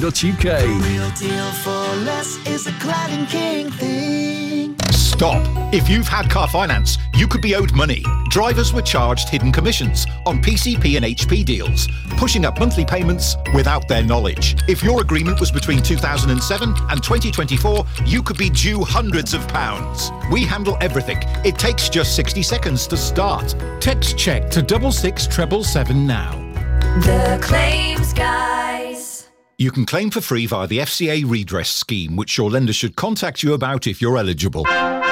Real deal for less is a Cladding King thing. Stop. If you've had car finance, you could be owed money. Drivers were charged hidden commissions on PCP and HP deals, pushing up monthly payments without their knowledge. If your agreement was between 2007 and 2024, you could be due hundreds of pounds. We handle everything. It takes just 60 seconds to start. Text check to 66777 now. The Claims Guys. You can claim for free via the FCA redress scheme, which your lender should contact you about if you're eligible.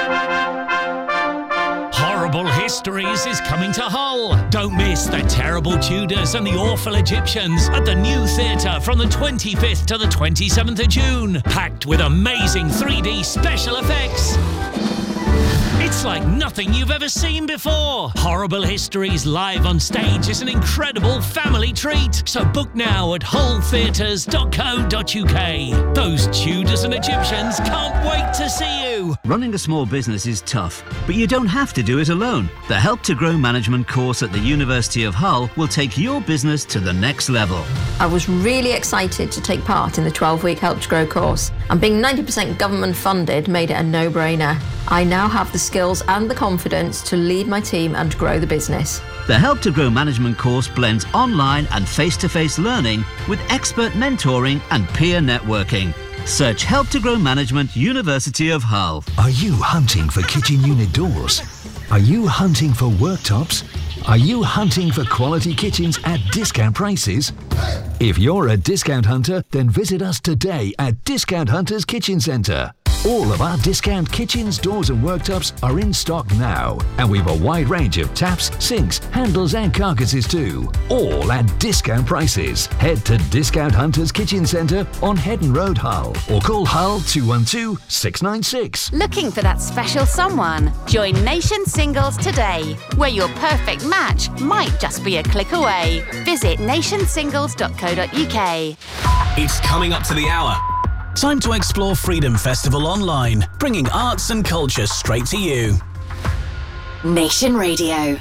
Horrible Histories is coming to Hull. Don't miss The Terrible Tudors and the Awful Egyptians at the New Theatre from the 25th to the 27th of June. Packed with amazing 3D special effects. It's like nothing you've ever seen before. Horrible Histories live on stage is an incredible family treat. So book now at hulltheatres.co.uk. Those Tudors and Egyptians can't wait to see you. Running a small business is tough, but you don't have to do it alone. The Help to Grow Management course at the University of Hull will take your business to the next level. I was really excited to take part in the 12-week Help to Grow course, and being 90% government funded made it a no-brainer. I now have the skills and the confidence to lead my team and grow the business. The Help to Grow Management course blends online and face-to-face learning with expert mentoring and peer networking. Search Help to Grow Management, University of Hull. Are you hunting for kitchen unit doors? Are you hunting for worktops? Are you hunting for quality kitchens at discount prices? If you're a discount hunter, then visit us today at Discount Hunters Kitchen Centre. All of our discount kitchens, doors and worktops are in stock now, and we've a wide range of taps, sinks, handles and carcasses too, all at discount prices. Head to Discount Hunters Kitchen Centre on Headon Road, Hull, or call Hull 212 696. Looking for that special someone? Join Nation Singles today, where your perfect match might just be a click away. Visit nationsingles.co.uk. It's coming up to the hour. Time to explore Freedom Festival online, bringing arts and culture straight to you. Nation Radio.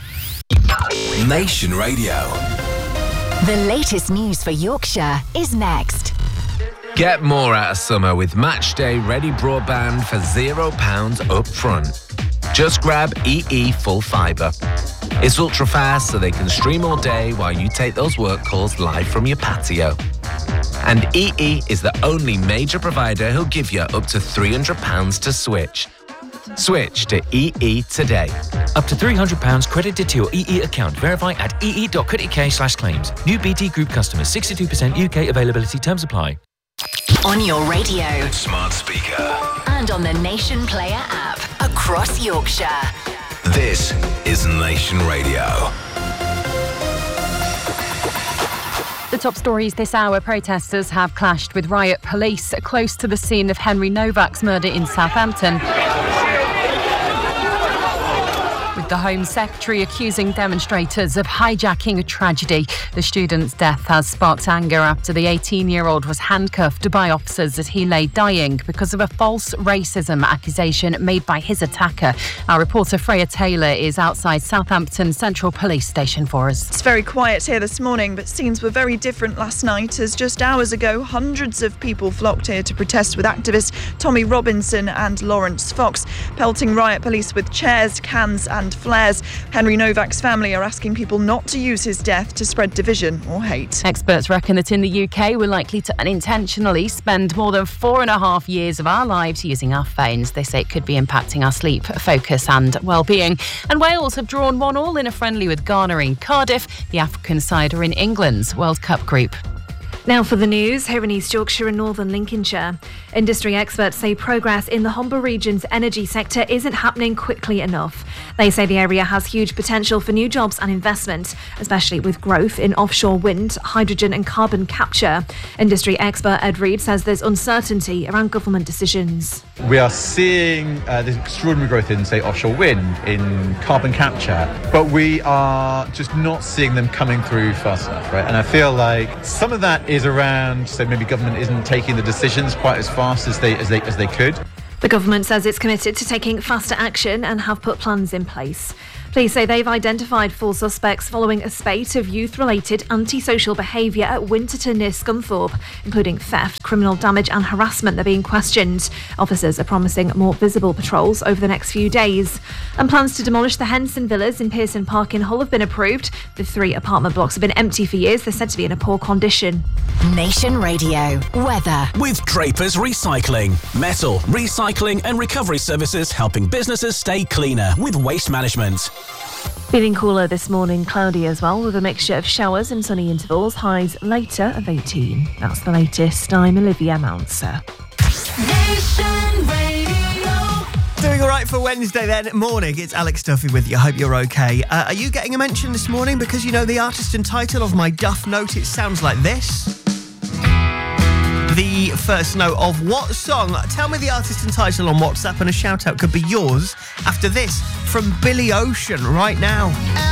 Nation Radio. The latest news for Yorkshire is next. Get more out of summer with Matchday Ready Broadband for £0 up front. Just grab EE Full Fibre. It's ultra fast so they can stream all day while you take those work calls live from your patio. And EE is the only major provider who'll give you up to £300 to switch. Switch to EE today. Up to £300 credited to your EE account. Verify at ee.co.uk/claims. New BT Group customers. 62% UK availability. Terms apply. On your radio. Smart speaker. And on the Nation Player app. Across Yorkshire. This is Nation Radio. The top stories this hour: protesters have clashed with riot police close to the scene of Henry Novak's murder in Southampton, with the Home Secretary accusing demonstrators of hijacking a tragedy. The student's death has sparked anger after the 18-year-old was handcuffed by officers as he lay dying because of a false racism accusation made by his attacker. Our reporter Freya Taylor is outside Southampton Central Police Station for us. It's very quiet here this morning, but scenes were very different last night, as just hours ago hundreds of people flocked here to protest with activists Tommy Robinson and Lawrence Fox, pelting riot police with chairs, cans and flares. Henry Novak's family are asking people not to use his death to spread division or hate. Experts reckon that in the UK we're likely to unintentionally spend more than 4.5 years of our lives using our phones. They say it could be impacting our sleep, focus and well-being. And Wales have drawn 1-1 in a friendly with Ghana in Cardiff. The African side are in England's World Cup group. Now for the news, here in East Yorkshire and Northern Lincolnshire. Industry experts say progress in the Humber region's energy sector isn't happening quickly enough. They say the area has huge potential for new jobs and investment, especially with growth in offshore wind, hydrogen and carbon capture. Industry expert Ed Reid says there's uncertainty around government decisions. We are seeing this extraordinary growth in, say, offshore wind, in carbon capture, but we are just not seeing them coming through fast enough, right? And I feel like some of that is around, so maybe government isn't taking the decisions quite as fast as they could. The government says it's committed to taking faster action and have put plans in place. Police say they've identified 4 suspects following a spate of youth-related antisocial behaviour at Winterton near Scunthorpe, including theft, criminal damage and harassment. They're being questioned. Officers are promising more visible patrols over the next few days. And plans to demolish the Henson Villas in Pearson Park in Hull have been approved. The 3 apartment blocks have been empty for years. They're said to be in a poor condition. Nation Radio weather. With Draper's Recycling. Metal, recycling and recovery services helping businesses stay cleaner with waste management. Feeling cooler this morning, cloudy as well, with a mixture of showers and sunny intervals, highs later of 18. That's the latest. I'm Olivia Mounser. Doing all right for Wednesday then. Morning, it's Alex Duffy with you. I hope you're okay. Are you getting a mention this morning because you know the artist and title of my Duff note? It sounds like this. The first note of what song? Tell me the artist and title on WhatsApp and a shout out could be yours after this from Billy Ocean right now.